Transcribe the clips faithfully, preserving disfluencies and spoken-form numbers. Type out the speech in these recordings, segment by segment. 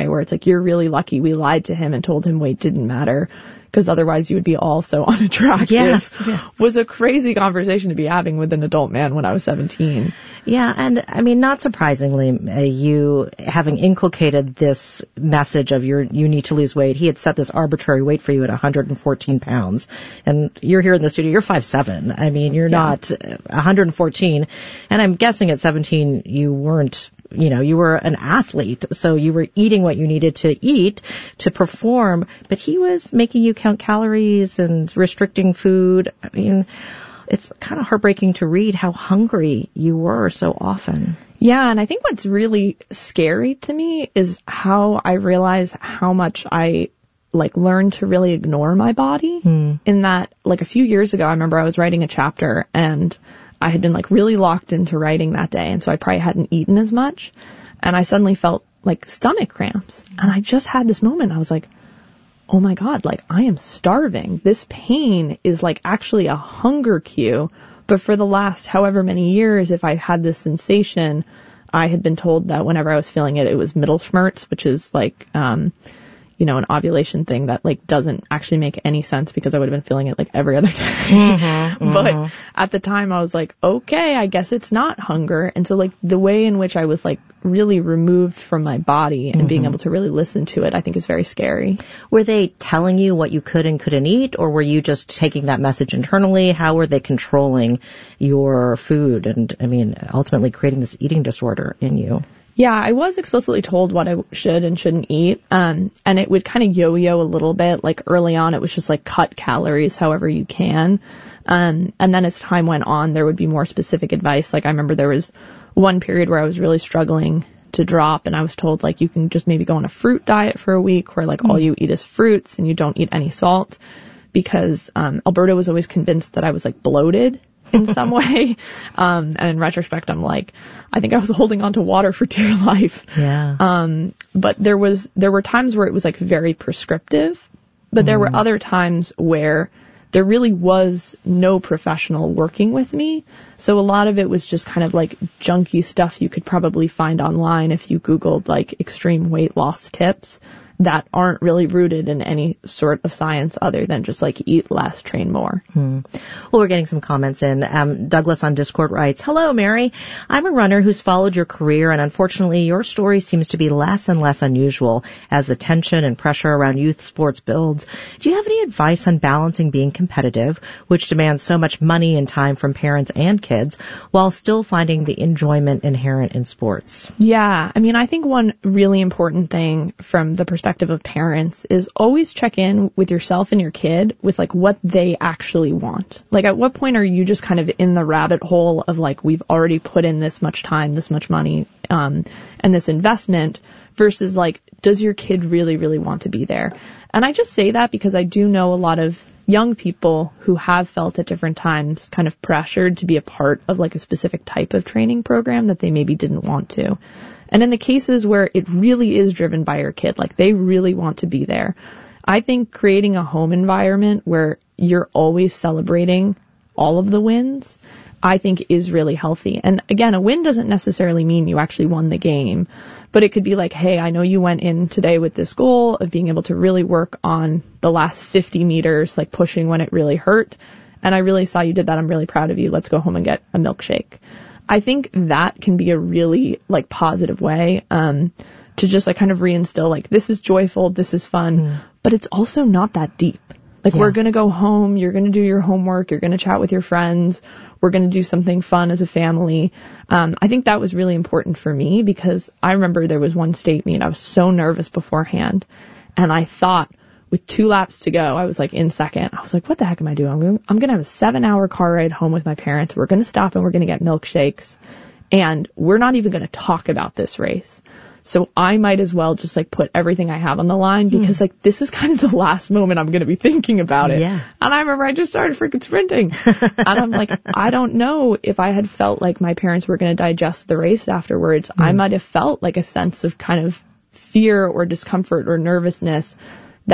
way, where it's like, you're really lucky we lied to him and told him weight didn't matter, because otherwise you would be all so unattractive. Yes. Yeah. Was a crazy conversation to be having with an adult man when I was seventeen. Yeah, and I mean, not surprisingly, uh, you having inculcated this message of your you need to lose weight, he had set this arbitrary weight for you at one hundred fourteen pounds. And you're here in the studio, you're five seven. I mean, you're yeah. not uh, one hundred fourteen. And I'm guessing at seventeen you weren't, you know, you were an athlete, so you were eating what you needed to eat to perform, but he was making you count calories and restricting food. I mean, it's kind of heartbreaking to read how hungry you were so often. Yeah, and I think what's really scary to me is how I realize how much I like learned to really ignore my body. Mm. In that, like a few years ago, I remember I was writing a chapter and I had been like really locked into writing that day, and so I probably hadn't eaten as much, and I suddenly felt like stomach cramps, and I just had this moment. I was like, oh my God, like I am starving. This pain is like actually a hunger cue. But for the last however many years, if I had this sensation, I had been told that whenever I was feeling it, it was Mittelschmerz, which is like, um, you know, an ovulation thing that like doesn't actually make any sense, because I would have been feeling it like every other day. Mm-hmm, but mm-hmm. at the time I was like, okay, I guess it's not hunger. And so like the way in which I was like really removed from my body and mm-hmm. being able to really listen to it, I think is very scary. Were they telling you what you could and couldn't eat, or were you just taking that message internally? How were they controlling your food and, I mean, ultimately creating this eating disorder in you? Yeah, I was explicitly told what I should and shouldn't eat, um, and it would kind of yo-yo a little bit. Like early on, it was just like cut calories however you can, um, and then as time went on, there would be more specific advice. Like I remember there was one period where I was really struggling to drop, and I was told like you can just maybe go on a fruit diet for a week, where like mm. all you eat is fruits and you don't eat any salt, because um, Alberto was always convinced that I was like bloated in some way. Um, and in retrospect, I'm like, I think I was holding on to water for dear life. Yeah. Um, but there was, there were times where it was like very prescriptive, but there mm. were other times where there really was no professional working with me. So a lot of it was just kind of like junky stuff you could probably find online if you Googled like extreme weight loss tips that aren't really rooted in any sort of science other than just like eat less, train more. Hmm. Well, we're getting some comments in. Um, Douglas on Discord writes, hello, Mary. I'm a runner who's followed your career, and unfortunately your story seems to be less and less unusual as the tension and pressure around youth sports builds. Do you have any advice on balancing being competitive, which demands so much money and time from parents and kids, while still finding the enjoyment inherent in sports? Yeah, I mean, I think one really important thing from the perspective of parents is always check in with yourself and your kid with like what they actually want. Like at what point are you just kind of in the rabbit hole of like, we've already put in this much time, this much money, um, and this investment, versus like, does your kid really, really want to be there? And I just say that because I do know a lot of young people who have felt at different times kind of pressured to be a part of like a specific type of training program that they maybe didn't want to. And in the cases where it really is driven by your kid, like they really want to be there, I think creating a home environment where you're always celebrating all of the wins, I think is really healthy. And again, a win doesn't necessarily mean you actually won the game, but it could be like, hey, I know you went in today with this goal of being able to really work on the last fifty meters, like pushing when it really hurt. And I really saw you did that. I'm really proud of you. Let's go home and get a milkshake. I think that can be a really like positive way, um, to just like kind of reinstill like, this is joyful, this is fun, mm. but it's also not that deep. Like yeah. we're going to go home, you're going to do your homework, you're going to chat with your friends, we're going to do something fun as a family. Um, I think that was really important for me, because I remember there was one state meet, I was so nervous beforehand, and I thought with two laps to go, I was like in second. I was like, what the heck am I doing? I'm going, I'm going to have a seven hour car ride home with my parents. We're going to stop and we're going to get milkshakes. And we're not even going to talk about this race. So I might as well just like put everything I have on the line, because mm. like this is kind of the last moment I'm going to be thinking about it. Yeah. And I remember I just started freaking sprinting. And I'm like, I don't know if I had felt like my parents were going to digest the race afterwards. Mm. I might have felt like a sense of kind of fear or discomfort or nervousness that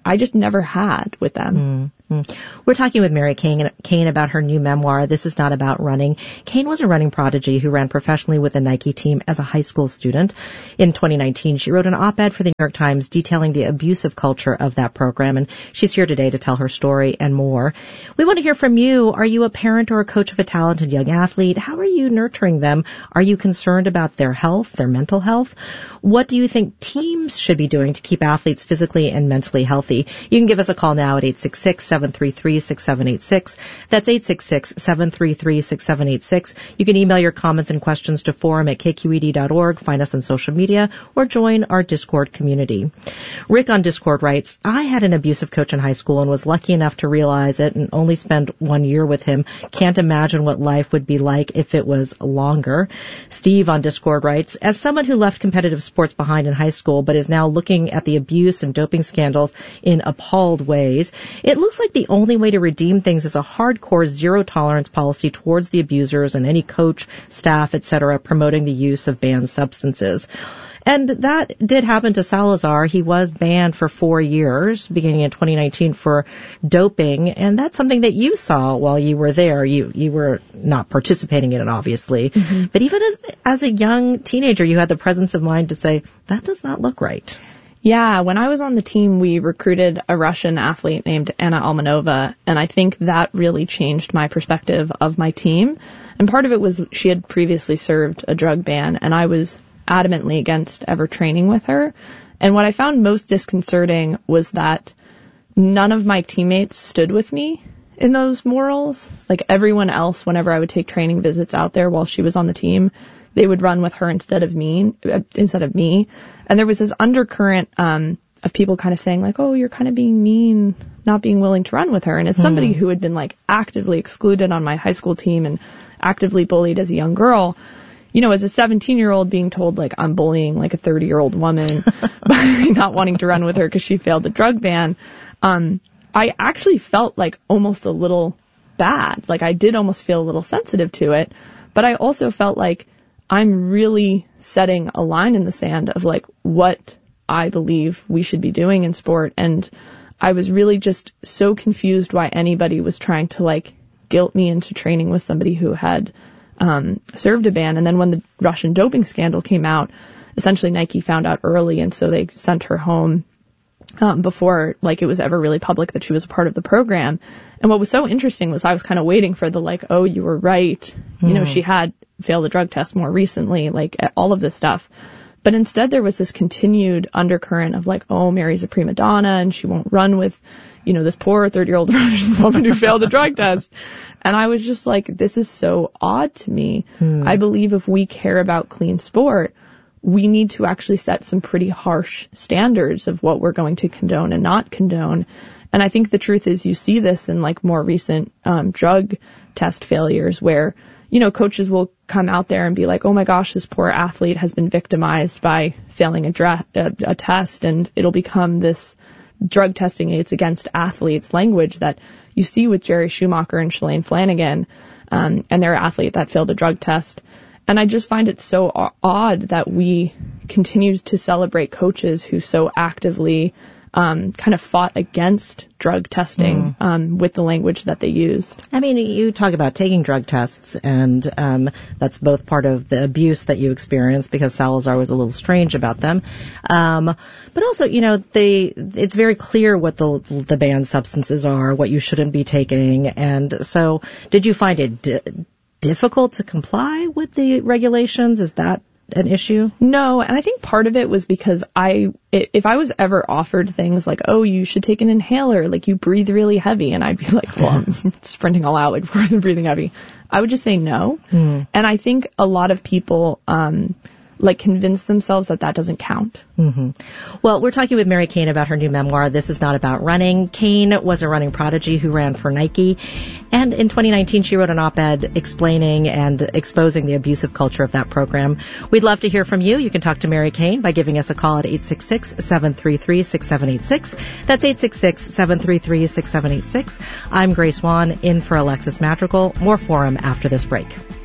I just never had with them. Mm-hmm. We're talking with Mary Cain, Cain about her new memoir, This Is Not About Running. Cain was a running prodigy who ran professionally with the Nike team as a high school student. In twenty nineteen, she wrote an op-ed for the New York Times detailing the abusive culture of that program, and she's here today to tell her story and more. We want to hear from you. Are you a parent or a coach of a talented young athlete? How are you nurturing them? Are you concerned about their health, their mental health? What do you think teams should be doing to keep athletes physically and mentally healthy? You can give us a call now at eight six six, seven three three, six seven eight six. That's eight six six, seven three three, six seven eight six. You can email your comments and questions to forum at k q e d dot org, find us on social media, or join our Discord community. Rick on Discord writes, I had an abusive coach in high school and was lucky enough to realize it and only spent one year with him. Can't imagine what life would be like if it was longer. Steve on Discord writes, as someone who left competitive sports behind in high school but is now looking at the abuse and doping scandals in appalled ways, it looks like the only way to redeem things is a hardcore zero-tolerance policy towards the abusers and any coach, staff, et cetera promoting the use of banned substances. And that did happen to Salazar. He was banned for four years, beginning in twenty nineteen, for doping, and that's something that you saw while you were there. You you were not participating in it, obviously, mm-hmm. but even as as a young teenager, you had the presence of mind to say, that does not look right. Yeah, when I was on the team, we recruited a Russian athlete named Anna Almanova, and I think that really changed my perspective of my team. And part of it was she had previously served a drug ban, and I was adamantly against ever training with her. And what I found most disconcerting was that none of my teammates stood with me in those morals. Like everyone else, whenever I would take training visits out there while she was on the team, they would run with her instead of me, instead of me. And there was this undercurrent um, of people kind of saying like, oh, you're kind of being mean, not being willing to run with her. And as somebody mm. who had been like actively excluded on my high school team and actively bullied as a young girl, you know, as a seventeen-year-old being told, like, I'm bullying, like, a thirty-year-old woman by not wanting to run with her because she failed a drug ban, um, I actually felt, like, almost a little bad. Like, I did almost feel a little sensitive to it. But I also felt like I'm really setting a line in the sand of, like, what I believe we should be doing in sport. And I was really just so confused why anybody was trying to, like, guilt me into training with somebody who had Um, served a ban. And then when the Russian doping scandal came out, essentially Nike found out early, and so they sent her home um, before like it was ever really public that she was a part of the program. And what was so interesting was I was kind of waiting for the like, oh, you were right. Mm. You know, she had failed the drug test more recently, like all of this stuff. But instead there was this continued undercurrent of like, oh, Mary's a prima donna and she won't run with, you know, this poor thirty-year-old Russian woman who failed the drug test. And I was just like, this is so odd to me. Hmm. I believe if we care about clean sport, we need to actually set some pretty harsh standards of what we're going to condone and not condone. And I think the truth is you see this in like more recent um, drug test failures where, you know, coaches will come out there and be like, oh my gosh, this poor athlete has been victimized by failing a, dra- a, a test, and it'll become this drug testing aids against athletes language that you see with Jerry Schumacher and Shalane Flanagan um, and their athlete that failed a drug test. And I just find it so o- odd that we continue to celebrate coaches who so actively um, kind of fought against drug testing mm. um, with the language that they used. I mean, you talk about taking drug tests, and um, that's both part of the abuse that you experienced because Salazar was a little strange about them. Um, but also, you know, they, it's very clear what the, the banned substances are, what you shouldn't be taking. And so did you find it di- difficult to comply with the regulations? Is that an issue? No, and I think part of it was because I, if I was ever offered things like, oh, you should take an inhaler, like you breathe really heavy, and I'd be like, well, I'm sprinting all out, like of course I'm breathing heavy, I would just say no. Mm. And I think a lot of people, um, like convince themselves that that doesn't count. Mm-hmm. Well, we're talking with Mary Cain about her new memoir, This Is Not About Running. Cain was a running prodigy who ran for Nike. And in twenty nineteen, she wrote an op-ed explaining and exposing the abusive culture of that program. We'd love to hear from you. You can talk to Mary Cain by giving us a call at eight six six, seven three three, six seven eight six. That's eight six six, seven three three, six seven eight six. I'm Grace Wan, in for Alexis Madrigal. More Forum after this break.